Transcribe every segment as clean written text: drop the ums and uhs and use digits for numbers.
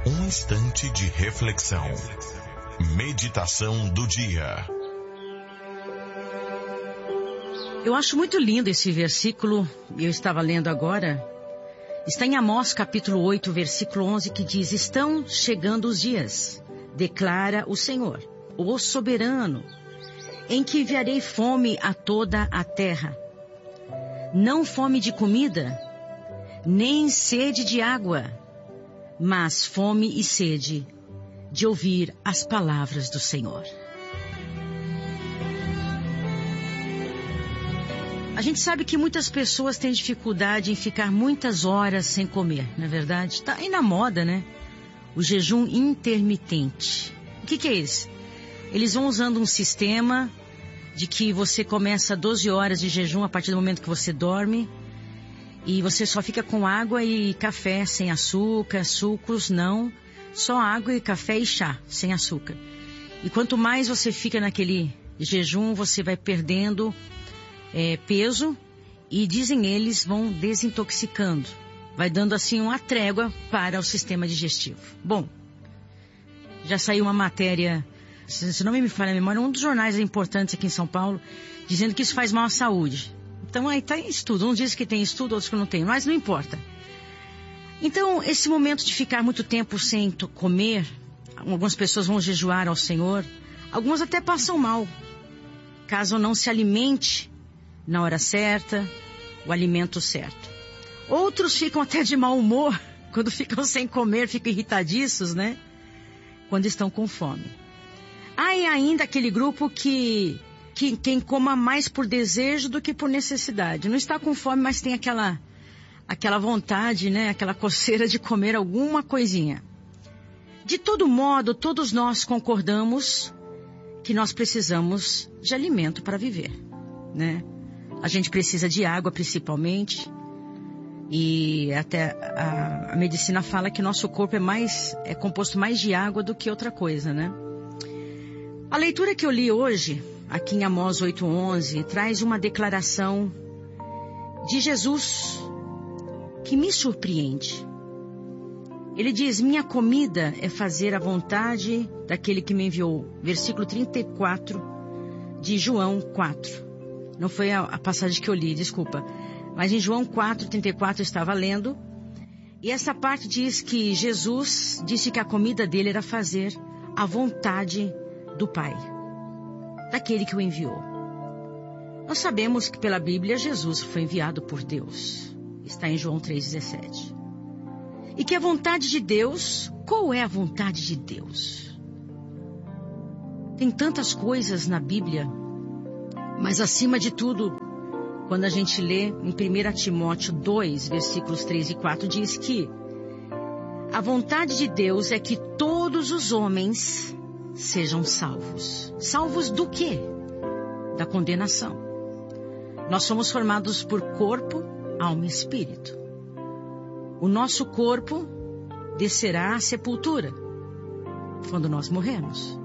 Um instante de reflexão. Meditação do dia. Eu acho muito lindo esse versículo, eu estava lendo agora. Está em Amós capítulo 8, versículo 11, que diz: estão chegando os dias, declara o Senhor, o soberano, em que enviarei fome a toda a terra. Não fome de comida, nem sede de água, mas fome e sede de ouvir as palavras do Senhor. A gente sabe que muitas pessoas têm dificuldade em ficar muitas horas sem comer, não é verdade? Está aí na moda, né? O jejum intermitente. O que é isso? Eles vão usando um sistema de que você começa 12 horas de jejum a partir do momento que você dorme, e você só fica com água e café sem açúcar, sucos não, só água e café e chá sem açúcar. E quanto mais você fica naquele jejum, você vai perdendo peso, e dizem eles, vão desintoxicando, vai dando assim uma trégua para o sistema digestivo. Bom, já saiu uma matéria, se não me falha a memória, um dos jornais importantes aqui em São Paulo, dizendo que isso faz mal à saúde. Então aí está em estudo, uns dizem que tem estudo, outros que não tem, mas não importa. Então esse momento de ficar muito tempo sem comer, algumas pessoas vão jejuar ao Senhor, algumas até passam mal, caso não se alimente na hora certa, o alimento certo. Outros ficam até de mau humor, quando ficam sem comer, ficam irritadiços, né? Quando estão com fome. Há ainda aquele grupo que quem coma mais por desejo do que por necessidade. Não está com fome, mas tem aquela vontade, né? Aquela coceira de comer alguma coisinha. De todo modo, todos nós concordamos que nós precisamos de alimento para viver, né? A gente precisa de água principalmente, e até a medicina fala que nosso corpo é composto mais de água do que outra coisa, né? A leitura que eu li hoje, aqui em Amós 8:11, traz uma declaração de Jesus que me surpreende. Ele diz: minha comida é fazer a vontade daquele que me enviou. Versículo 34 de João 4. Não foi a passagem que eu li, desculpa. Mas em João 4:34 eu estava lendo. E essa parte diz que Jesus disse que a comida dele era fazer a vontade do Pai, daquele que o enviou. Nós sabemos que pela Bíblia Jesus foi enviado por Deus. Está em João 3:17. E que a vontade de Deus, qual é a vontade de Deus? Tem tantas coisas na Bíblia, mas acima de tudo, quando a gente lê em 1 Timóteo 2, versículos 3 e 4, diz que a vontade de Deus é que todos os homens sejam salvos. Salvos do quê? Da condenação. Nós somos formados por corpo, alma e espírito. O nosso corpo descerá à sepultura quando nós morrermos.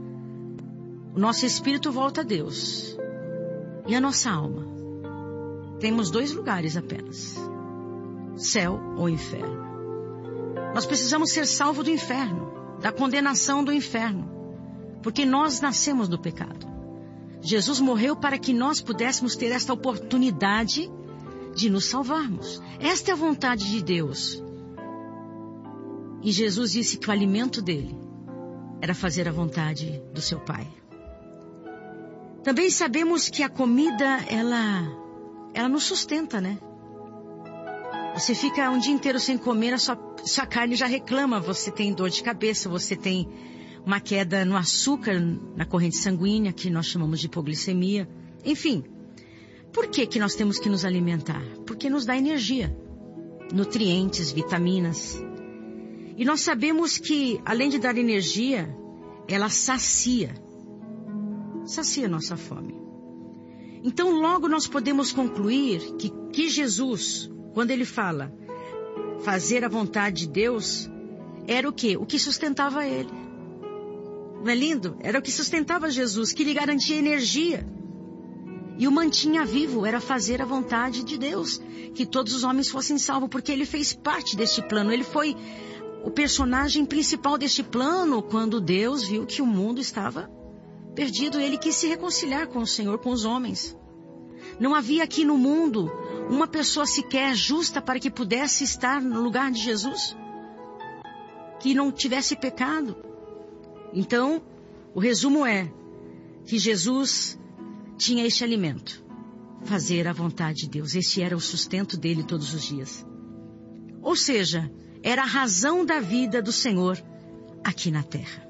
O nosso espírito volta a Deus. E a nossa alma? Temos 2 lugares apenas: céu ou inferno. Nós precisamos ser salvos do inferno, da condenação do inferno, porque nós nascemos do pecado. Jesus morreu para que nós pudéssemos ter esta oportunidade de nos salvarmos. Esta é a vontade de Deus. E Jesus disse que o alimento dele era fazer a vontade do seu Pai. Também sabemos que a comida, ela nos sustenta, né? Você fica um dia inteiro sem comer, a sua carne já reclama, você tem dor de cabeça, você tem uma queda no açúcar, na corrente sanguínea, que nós chamamos de hipoglicemia. Enfim, por que nós temos que nos alimentar? Porque nos dá energia, nutrientes, vitaminas. E nós sabemos que, além de dar energia, ela sacia nossa fome. Então logo nós podemos concluir que Jesus, quando ele fala fazer a vontade de Deus, era o quê? O que sustentava ele. Não é lindo? Era o que sustentava Jesus, que lhe garantia energia e o mantinha vivo. Era fazer a vontade de Deus, que todos os homens fossem salvos, porque ele fez parte deste plano. Ele foi o personagem principal deste plano quando Deus viu que o mundo estava perdido. Ele quis se reconciliar com o Senhor, com os homens. Não havia aqui no mundo uma pessoa sequer justa para que pudesse estar no lugar de Jesus, que não tivesse pecado. Então, o resumo é que Jesus tinha este alimento, fazer a vontade de Deus. Este era o sustento dele todos os dias. Ou seja, era a razão da vida do Senhor aqui na terra.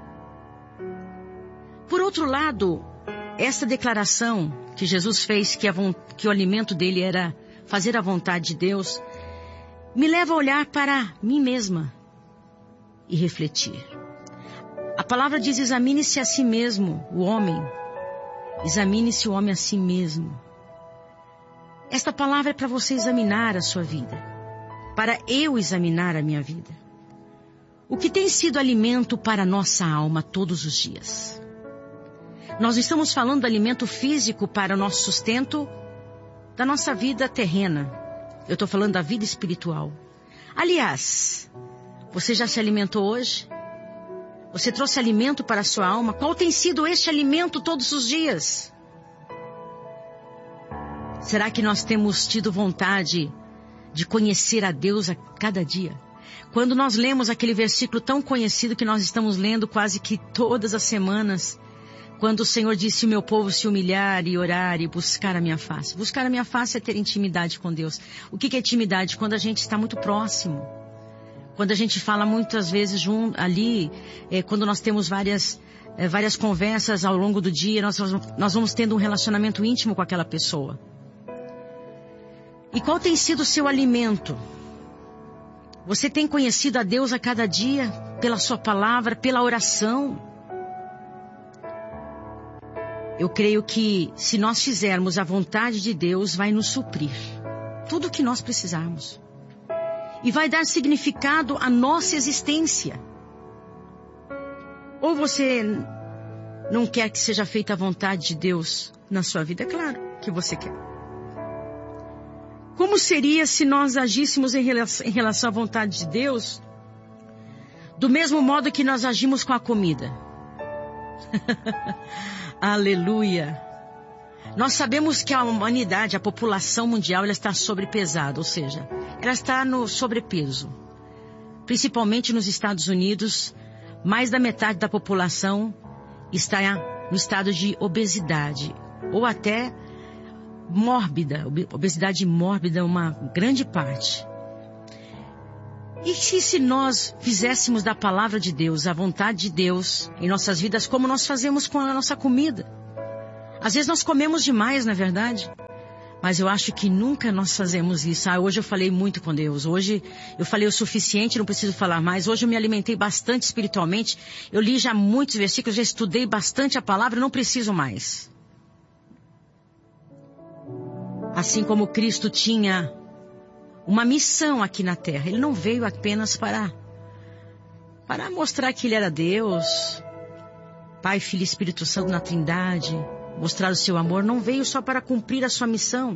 Por outro lado, essa declaração que Jesus fez, que o alimento dele era fazer a vontade de Deus, me leva a olhar para mim mesma e refletir. A palavra diz: examine-se a si mesmo, o homem. Examine-se o homem a si mesmo. Esta palavra é para você examinar a sua vida, para eu examinar a minha vida. O que tem sido alimento para a nossa alma todos os dias? Nós estamos falando do alimento físico para o nosso sustento da nossa vida terrena. Eu estou falando da vida espiritual. Aliás, você já se alimentou hoje? Você trouxe alimento para a sua alma? Qual tem sido este alimento todos os dias? Será que nós temos tido vontade de conhecer a Deus a cada dia? Quando nós lemos aquele versículo tão conhecido que nós estamos lendo quase que todas as semanas, quando o Senhor disse: se o meu povo se humilhar e orar e buscar a minha face. Buscar a minha face é ter intimidade com Deus. O que é intimidade? Quando a gente está muito próximo. Quando a gente fala muitas vezes ali, quando nós temos várias conversas ao longo do dia, nós vamos tendo um relacionamento íntimo com aquela pessoa. E qual tem sido o seu alimento? Você tem conhecido a Deus a cada dia, pela sua palavra, pela oração? Eu creio que se nós fizermos a vontade de Deus, vai nos suprir tudo o que nós precisarmos. E vai dar significado à nossa existência. Ou você não quer que seja feita a vontade de Deus na sua vida? É claro que você quer. Como seria se nós agíssemos em relação à vontade de Deus do mesmo modo que nós agimos com a comida? Aleluia! Nós sabemos que a humanidade, a população mundial, ela está sobrepesada, ou seja, ela está no sobrepeso. Principalmente nos Estados Unidos, mais da metade da população está no estado de obesidade, ou até mórbida, obesidade mórbida, uma grande parte. E se nós fizéssemos da palavra de Deus, a vontade de Deus em nossas vidas, como nós fazemos com a nossa comida? Às vezes nós comemos demais, não é verdade? Mas eu acho que nunca nós fazemos isso. Hoje eu falei muito com Deus. Hoje eu falei o suficiente, não preciso falar mais. Hoje eu me alimentei bastante espiritualmente. Eu li já muitos versículos, já estudei bastante a palavra, não preciso mais. Assim como Cristo tinha uma missão aqui na terra. Ele não veio apenas para mostrar que Ele era Deus, Pai, Filho e Espírito Santo na Trindade, mostrar o seu amor. Não veio só para cumprir a sua missão.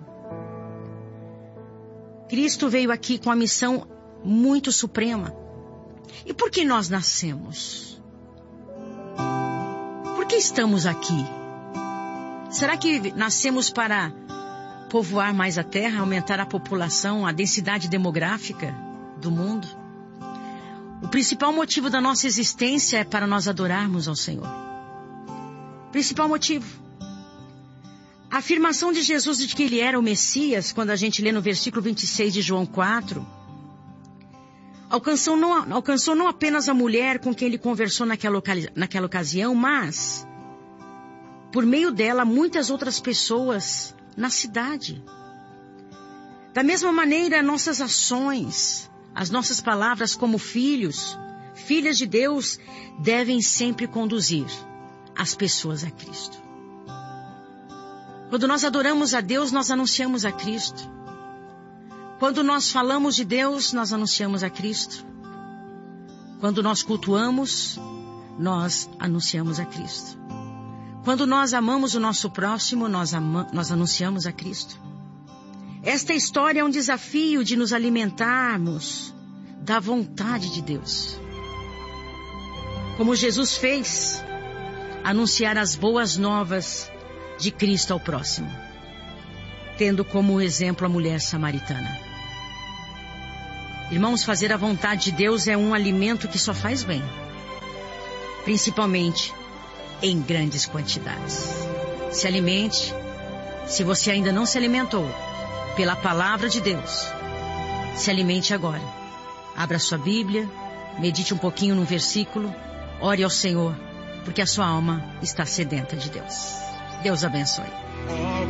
Cristo veio aqui com a missão muito suprema. E por que nós nascemos? Por que estamos aqui? Será que nascemos para povoar mais a terra, aumentar a população, a densidade demográfica do mundo? O principal motivo da nossa existência é para nós adorarmos ao Senhor. Principal motivo. A afirmação de Jesus de que Ele era o Messias, quando a gente lê no versículo 26 de João 4, alcançou não apenas a mulher com quem Ele conversou naquela ocasião, mas, por meio dela, muitas outras pessoas na cidade. Da mesma maneira, nossas ações, as nossas palavras como filhos, filhas de Deus, devem sempre conduzir as pessoas a Cristo. Quando nós adoramos a Deus, nós anunciamos a Cristo. Quando nós falamos de Deus, nós anunciamos a Cristo. Quando nós cultuamos, nós anunciamos a Cristo. Quando nós amamos o nosso próximo, nós anunciamos a Cristo. Esta história é um desafio de nos alimentarmos da vontade de Deus. Como Jesus fez, anunciar as boas novas de Cristo ao próximo, tendo como exemplo a mulher samaritana. Irmãos, fazer a vontade de Deus é um alimento que só faz bem, principalmente em grandes quantidades. Se alimente, se você ainda não se alimentou, pela palavra de Deus. Se alimente agora. Abra sua Bíblia, medite um pouquinho num versículo, ore ao Senhor, porque a sua alma está sedenta de Deus. Deus abençoe.